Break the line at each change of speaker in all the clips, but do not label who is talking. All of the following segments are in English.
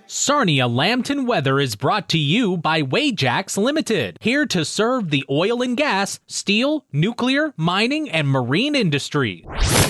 Sarnia Lambton Weather is brought to you by Wajax Limited, here to serve the oil and gas, steel, nuclear, mining, and marine industry.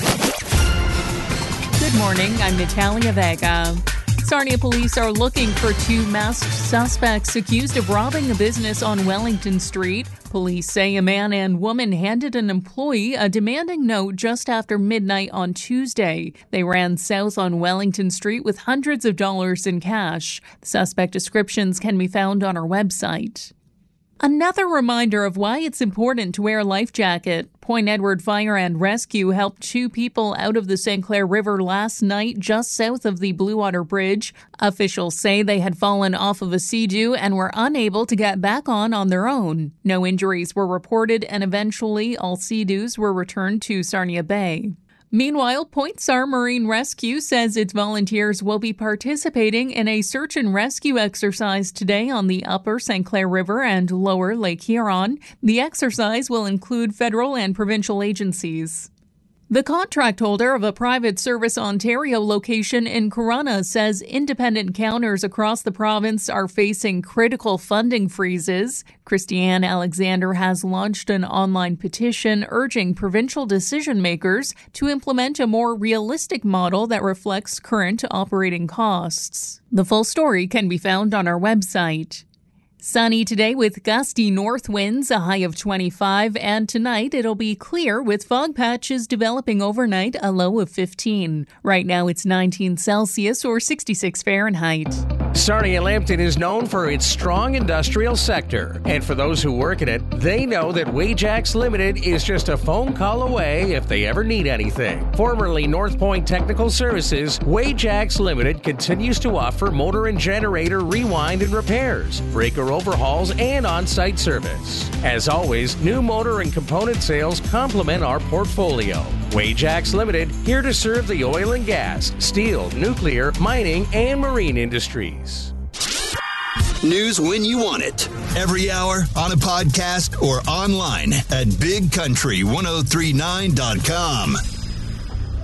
Good morning, I'm Natalia Vega. Sarnia police are looking for two masked suspects accused of robbing a business on Wellington Street. Police say a man and woman handed an employee a demanding note just after midnight on Tuesday. They ran south on Wellington Street with hundreds of dollars in cash. The suspect descriptions can be found on our website. Another reminder of why it's important to wear a life jacket. Point Edward Fire and Rescue helped two people out of the St. Clair River last night just south of the Blue Water Bridge. Officials say they had fallen off of a sea-doo and were unable to get back on their own. No injuries were reported, and eventually all sea-doos were returned to Sarnia Bay. Meanwhile, Point SAR Marine Rescue says its volunteers will be participating in a search and rescue exercise today on the upper St. Clair River and lower Lake Huron. The exercise will include federal and provincial agencies. The contract holder of a Private Service Ontario location in Corunna says independent counters across the province are facing critical funding freezes. Christiane Alexander has launched an online petition urging provincial decision makers to implement a more realistic model that reflects current operating costs. The full story can be found on our website. Sunny today with gusty north winds, a high of 25, and tonight it'll be clear with fog patches developing overnight, a low of 15. Right now it's 19 Celsius or 66 Fahrenheit.
Sarnia Lambton is known for its strong industrial sector, and for those who work in it, they know that Wajax Limited is just a phone call away if they ever need anything. Formerly North Point Technical Services, Wajax Limited continues to offer motor and generator rewind and repairs, breaker overhauls, and on-site service. As always, new motor and component sales complement our portfolio. Wajax Limited, here to serve the oil and gas, steel, nuclear, mining, and marine industries.
News when you want it. Every hour, on a podcast, or online at bigcountry1039.com.